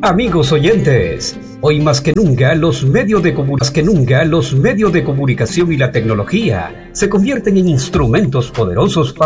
Amigos oyentes, hoy más que nunca los medios de comunicación y la tecnología se convierten en instrumentos poderosos para